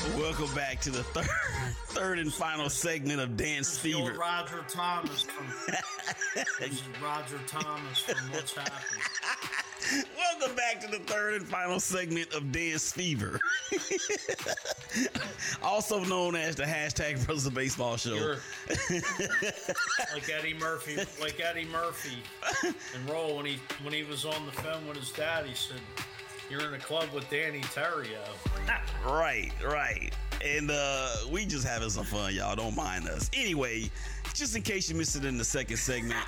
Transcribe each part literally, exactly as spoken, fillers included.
Welcome back to the third, third and final segment of Dance Fever. Roger Thomas from this is Roger Thomas from What's Happening. Welcome back to the third and final segment of Dance Fever, also known as the hashtag Brothers of Baseball Show. You're like Eddie Murphy, like Eddie Murphy, and Roll when he when he was on the phone with his dad, he said, "You're in a club with Danny Terrio." Right, right. And uh, we just having some fun, y'all. Don't mind us. Anyway, just in case you missed it in the second segment,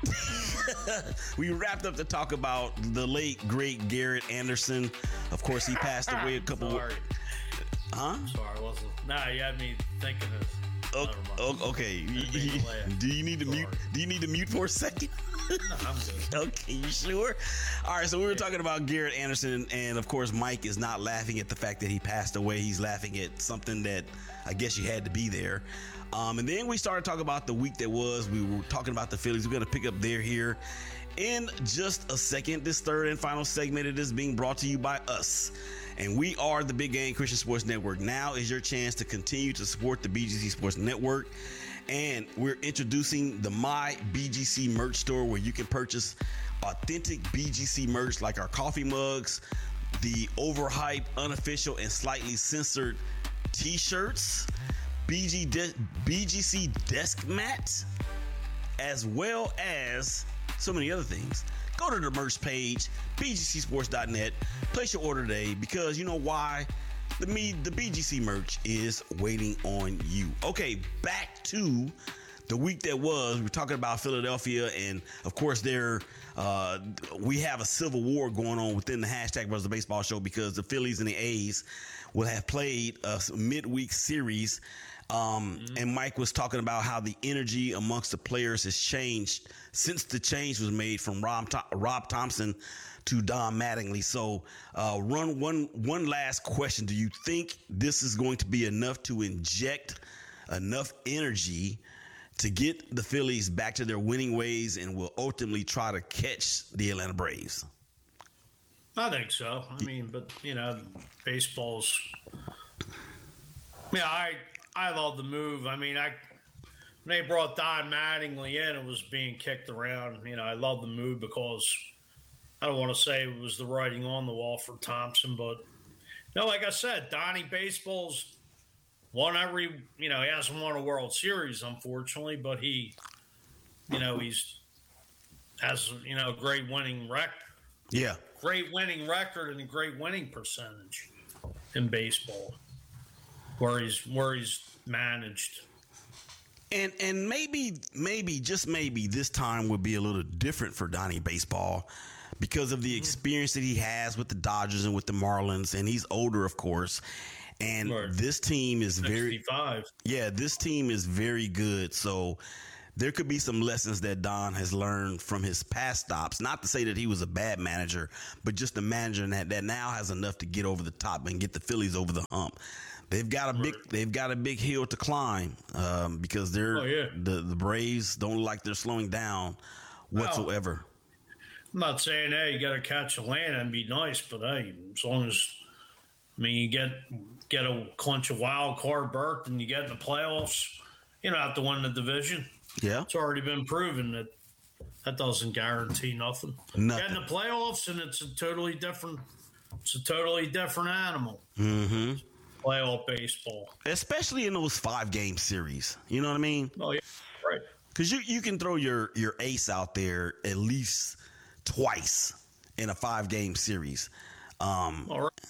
we wrapped up to talk about the late, great Garrett Anderson. Of course, he passed away a couple... Sorry. Huh? I'm sorry, I wasn't... Nah, you had me thinking of... Oh, oh, okay. Do you need to mute? Do you need to mute for a second? No, I'm good. Okay, you sure? All right, so we were talking about Garrett Anderson, and of course, Mike is not laughing at the fact that he passed away. He's laughing at something that I guess you had to be there. Um, and then we started talking about the week that was. We were talking about the Phillies. We're going to pick up there here in just a second. This third and final segment, it is being brought to you by us. And we are the Big Game Christian Sports Network. Now is your chance to continue to support the B G C Sports Network. And we're introducing the My B G C merch store, where you can purchase authentic B G C merch like our coffee mugs, the overhyped, unofficial, and slightly censored t-shirts, B G De- B G C desk mats, as well as so many other things. Go to the merch page, B G C sports dot net. Place your order today, because you know why? The me, the B G C merch is waiting on you. Okay, back to the week that was. We're talking about Philadelphia, and of course, there uh, we have a civil war going on within the hashtag Brothers of Baseball Show, because the Phillies and the A's will have played a midweek series. Um, mm-hmm. And Mike was talking about how the energy amongst the players has changed since the change was made from Rob, Rob Thompson to Don Mattingly. So, uh, run one one last question. Do you think this is going to be enough to inject enough energy to get the Phillies back to their winning ways, and will ultimately try to catch the Atlanta Braves? I think so. I mean, but, you know, baseball's... Yeah, I... I love the move. I mean, I when they brought Don Mattingly in, it was being kicked around. You know, I love the move because I don't want to say it was the writing on the wall for Thompson, but you know, like I said, Donnie Baseball's won every. You know, he hasn't won a World Series, unfortunately, but he, you know, he's has you know a great winning record. Yeah, great winning record and a great winning percentage in baseball. Where he's where he's managed, and and maybe maybe just maybe this time would be a little different for Donnie Baseball, because of the experience that he has with the Dodgers and with the Marlins, and he's older, of course. And right. This team is very sixty-five. Yeah, this team is very good. So there could be some lessons that Don has learned from his past stops. Not to say that he was a bad manager, but just a manager that, that now has enough to get over the top and get the Phillies over the hump. They've got a big, right. they've got a big hill to climb, um, because they're oh, yeah. the the Braves don't look like they're slowing down whatsoever. Well, I'm not saying, hey, you got to catch Atlanta and be nice, but hey, as long as I mean you get get a clinch a wild card berth and you get in the playoffs, you don't have to win the division. Yeah, it's already been proven that that doesn't guarantee nothing. Nothing. Get in the playoffs, and it's a totally different. It's a totally different animal. Mm-hmm. Playoff baseball, especially in those five game series. You know what I mean? Oh yeah, right. Because you you can throw your your ace out there at least twice in a five game series. Um, All right.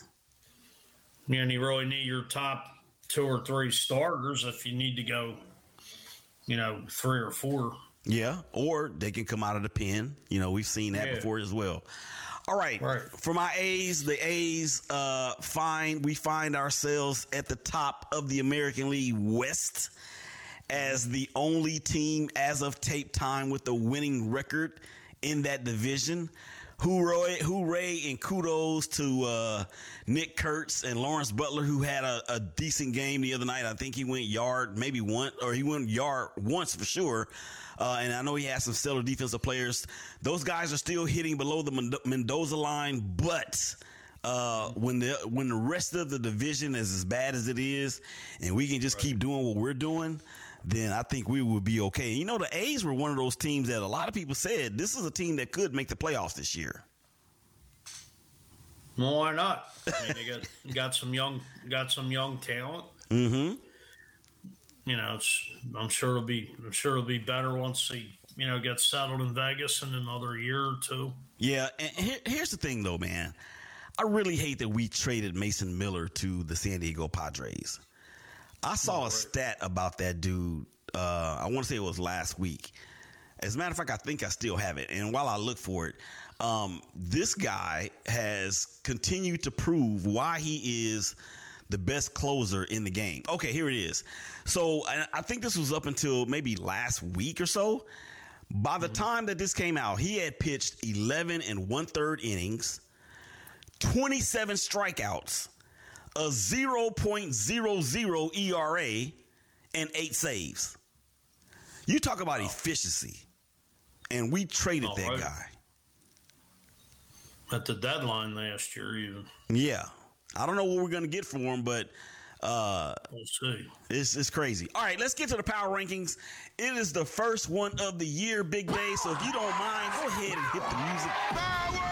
And you really need your top two or three starters if you need to go, you know, three or four. Yeah, or they can come out of the pen. You know, we've seen that yeah. before as well. All right. right. For my A's, the A's uh, find we find ourselves at the top of the American League West as the only team as of tape time with a winning record in that division. Hooray, hooray and kudos to uh, Nick Kurtz and Lawrence Butler, who had a, a decent game the other night. I think he went yard maybe one, or he went yard once for sure. Uh, and I know he has some stellar defensive players. Those guys are still hitting below the Mendoza line, but Uh, when the when the rest of the division is as bad as it is, and we can just right. keep doing what we're doing, then I think we would be okay. You know, the A's were one of those teams that a lot of people said this is a team that could make the playoffs this year. Well, why not? I mean, they got got some young got some young talent. Mm-hmm. You know, it's, I'm sure it'll be I'm sure it'll be better once he you know gets settled in Vegas in another year or two. Yeah, and here, here's the thing, though, man. I really hate that we traded Mason Miller to the San Diego Padres. I saw oh, a right. stat about that dude. Uh, I want to say it was last week. As a matter of fact, I think I still have it. And while I look for it, um, this guy has continued to prove why he is the best closer in the game. Okay, here it is. So I think this was up until maybe last week or so. By the mm-hmm. time that this came out, he had pitched eleven and one third innings, twenty-seven strikeouts, a zero point zero zero E R A, and eight saves. You talk about oh. efficiency. And we traded oh, that right. guy. At the deadline last year, even. Yeah. I don't know what we're going to get for him, but uh, we'll see. It's, it's crazy. All right, let's get to the power rankings. It is the first one of the year, Big Day. So if you don't mind, go ahead and hit the music. Power!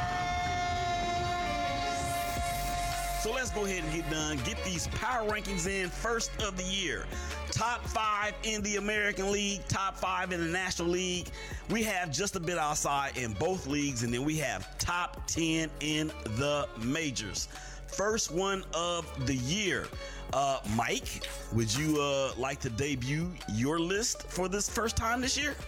So let's go ahead and get done. Get these power rankings in. First of the year. Top five in the American League, top five in the National League. We have just a bit outside in both leagues, and then we have top ten in the majors. First one of the year. Uh, Mike, would you uh, like to debut your list for this first time this year?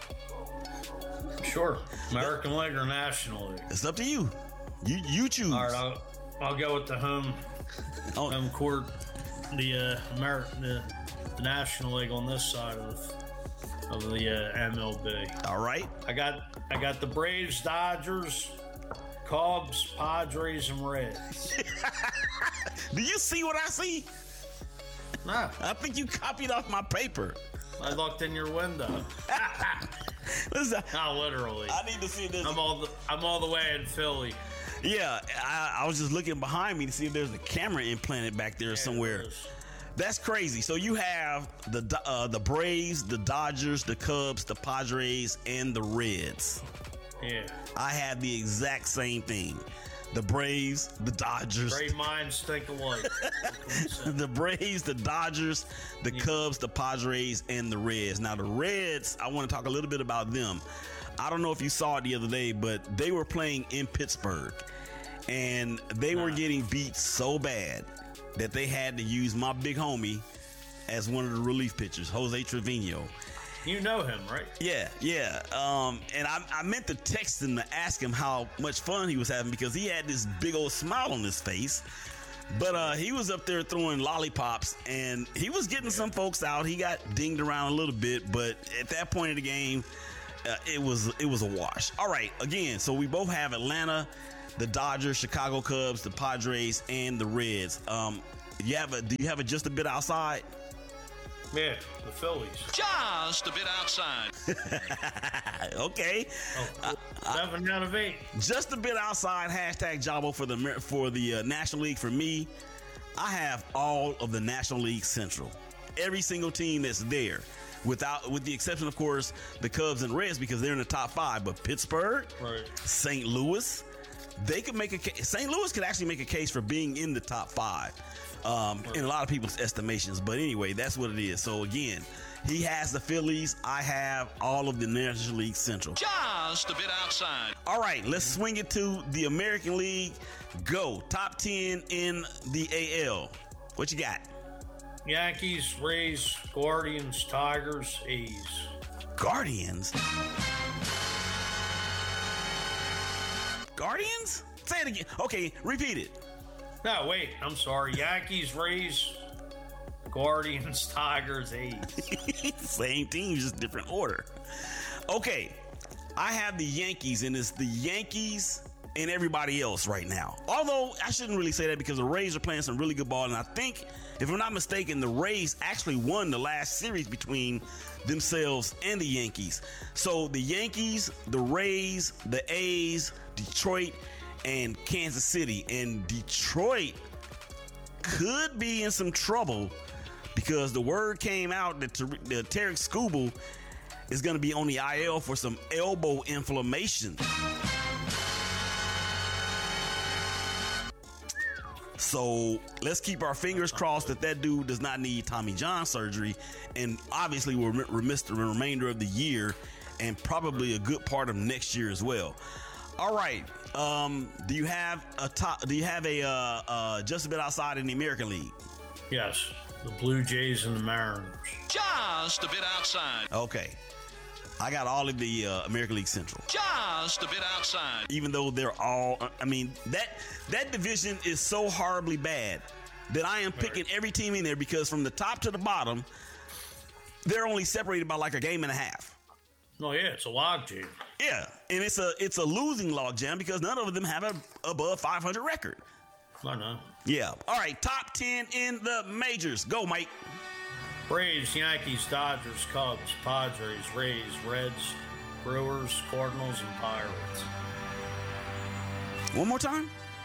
Sure. American League or National League? It's up to you. You you choose. All right, I'll, I'll go with the home oh. home court, the uh, American, the, the National League on this side of of the uh, M L B. All right. I got I got the Braves, Dodgers, Cubs, Padres, and Reds. Do you see what I see? No. I think you copied off my paper. I looked in your window. Listen, Not literally. I need to see this. I'm all the, I'm all the way in Philly. Yeah, I, I was just looking behind me to see if there's a camera implanted back there yeah, somewhere. That's crazy. So you have the uh, the Braves, the Dodgers, the Cubs, the Padres, and the Reds. Yeah. I have the exact same thing. The Braves, the Dodgers. Great minds think alike. The Braves, the Dodgers, the yeah. Cubs, the Padres, and the Reds. Now, the Reds, I want to talk a little bit about them. I don't know if you saw it the other day, but they were playing in Pittsburgh. And they nah. were getting beat so bad that they had to use my big homie as one of the relief pitchers, Jose Trevino. You know him, right? Yeah, yeah. Um, and I, I meant to text him to ask him how much fun he was having because he had this big old smile on his face. But uh, he was up there throwing lollipops, and he was getting some folks out. He got dinged around a little bit, but at that point of the game, uh, it was it was a wash. All right, again, so we both have Atlanta, the Dodgers, Chicago Cubs, the Padres, and the Reds. Um, you have a do you have a just a bit outside? Yeah, the Phillies. Just a bit outside. Okay. Oh, seven uh, out of eight. Just a bit outside. Hashtag Jabo for the for the uh, National League. For me, I have all of the National League Central. Every single team that's there, without with the exception, of course, the Cubs and Reds because they're in the top five. But Pittsburgh, right. Saint Louis, they could make a case. Saint Louis could actually make a case for being in the top five. Um, in a lot of people's estimations. But anyway, that's what it is. So, again, he has the Phillies. I have all of the National League Central. Just a bit outside. All right, let's swing it to the American League. Go. Top ten in the A L. What you got? Yankees, Rays, Guardians, Tigers, A's. Guardians? Guardians? Say it again. Okay, repeat it. No, wait. I'm sorry. Yankees, Rays, Guardians, Tigers, A's. Same team, just different order. Okay. I have the Yankees, and it's the Yankees and everybody else right now. Although, I shouldn't really say that because the Rays are playing some really good ball, and I think, if I'm not mistaken, the Rays actually won the last series between themselves and the Yankees. So, the Yankees, the Rays, the A's, Detroit, and Kansas City, and Detroit could be in some trouble because the word came out that Ter- that Tarek Skubal is going to be on the I L for some elbow inflammation. So let's keep our fingers crossed that that dude does not need Tommy John surgery, and obviously will re- miss the remainder of the year and probably a good part of next year as well. All right. Um, do you have a top? Do you have a uh, uh, just a bit outside in the American League? Yes, the Blue Jays and the Mariners. Just a bit outside. Okay. I got all of the uh, American League Central. Just a bit outside. Even though they're all, I mean, that that division is so horribly bad that I am picking every team in there because from the top to the bottom, they're only separated by like a game and a half. Oh yeah, it's a log jam. Yeah, and it's a it's a losing log jam because none of them have a above five hundred record. I know. Yeah. All right, top ten in the majors. Go, Mike. Braves, Yankees, Dodgers, Cubs, Padres, Rays, Reds, Brewers, Cardinals, and Pirates. One more time.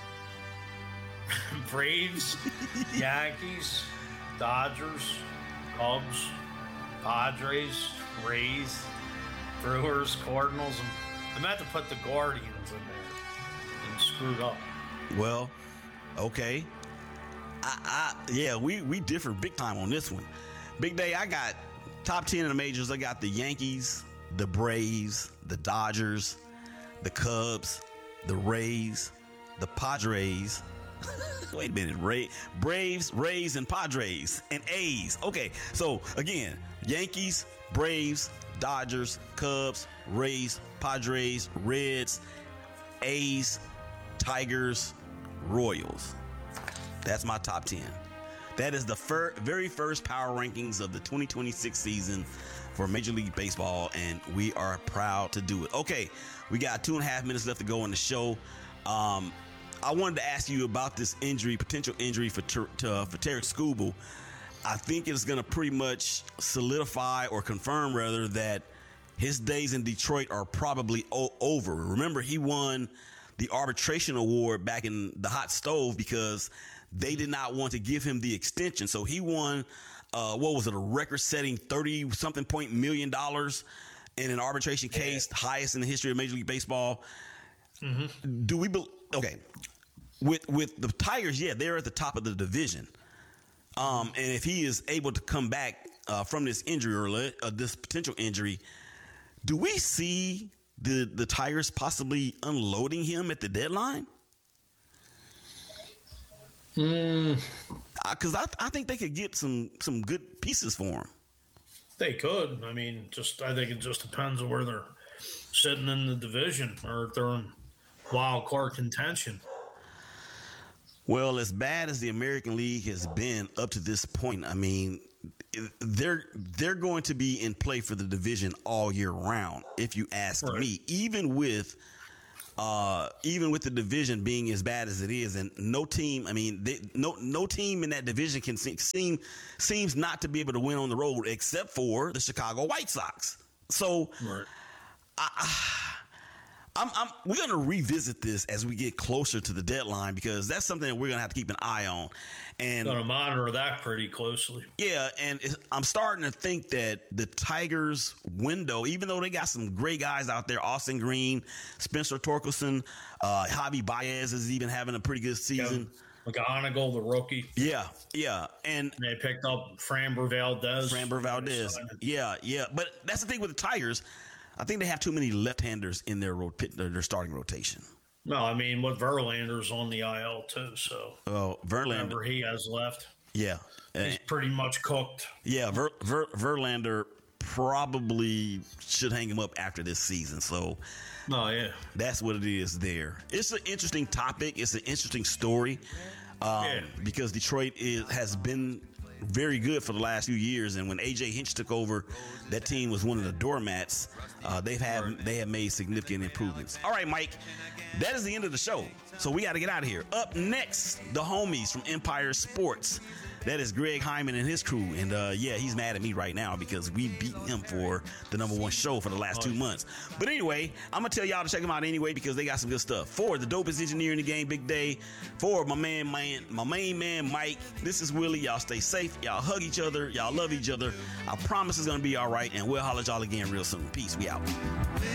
Braves, Yankees, Dodgers, Cubs, Padres, Rays, Brewers, Cardinals, and I meant to put the Guardians in there and screwed up. Well, okay. I, I yeah, we we differ big time on this one. Big Day, I got top ten in the majors. I got the Yankees, the Braves, the Dodgers, the Cubs, the Rays, the Padres. Wait a minute, Ray, Braves, Rays, and Padres, and A's. Okay, so again, Yankees, Braves, Dodgers, Cubs, Rays, Padres, Reds, A's, Tigers, Royals. That's my top ten. That is the fir- very first power rankings of the twenty twenty-six season for Major League Baseball, and we are proud to do it. Okay, we got two and a half minutes left to go on the show. Um, I wanted to ask you about this injury, potential injury for ter- to, uh, for Tarek Skubal. I think it's going to pretty much solidify or confirm, rather, that his days in Detroit are probably o- over. Remember, he won the arbitration award back in the hot stove because they did not want to give him the extension. So he won, uh, what was it, a record-setting thirty-something point million dollars in an arbitration case, yeah. highest in the history of Major League Baseball. Mm-hmm. Do we be- okay? With with the Tigers, yeah, they're at the top of the division. Um, and if he is able to come back uh, from this injury or le- uh, this potential injury, do we see the the Tigers possibly unloading him at the deadline? Mm. Because I, I think they could get some some good pieces for him. They could. I mean, just I think it just depends on where they're sitting in the division or if they're in wild card contention. Well, as bad as the American League has been up to this point, I mean, they're they're going to be in play for the division all year round, if you ask right. me. Even with uh, even with the division being as bad as it is, and no team, I mean, they, no no team in that division can seem, seem seems not to be able to win on the road except for the Chicago White Sox. So, right. I. I I'm, I'm, we're going to revisit this as we get closer to the deadline because that's something that we're going to have to keep an eye on. And going to monitor that pretty closely. Yeah, and it's, I'm starting to think that the Tigers' window, even though they got some great guys out there, Austin Green, Spencer Torkelson, uh, Javi Baez is even having a pretty good season. Yeah. McGonigal, the rookie. Yeah, yeah. And they picked up Framber Valdez. Framber Valdez. Yeah, yeah. But that's the thing with the Tigers. I think they have too many left-handers in their ro- their starting rotation. No, I mean, what Verlander's on the I L too, so. Oh, Verlander. Remember he has left. Yeah. He's pretty much cooked. Yeah, Ver, Ver, Verlander probably should hang him up after this season, so. Oh, yeah. That's what it is there. It's an interesting topic. It's an interesting story um, yeah. because Detroit is, has been very good for the last few years, and when A J Hinch took over, that team was one of the doormats. Uh, they've had they have made significant improvements. All right, Mike, that is the end of the show, so we got to get out of here. Up next, the homies from Empire Sports. That is Greg Hyman and his crew. And uh, yeah, he's mad at me right now because we beat him for the number one show for the last two months. But anyway, I'm going to tell y'all to check them out anyway because they got some good stuff. For the dopest engineer in the game, Big Day. For my man, man, my main man, Mike. This is Willie. Y'all stay safe. Y'all hug each other. Y'all love each other. I promise it's going to be all right. And we'll holler at y'all again real soon. Peace. We out.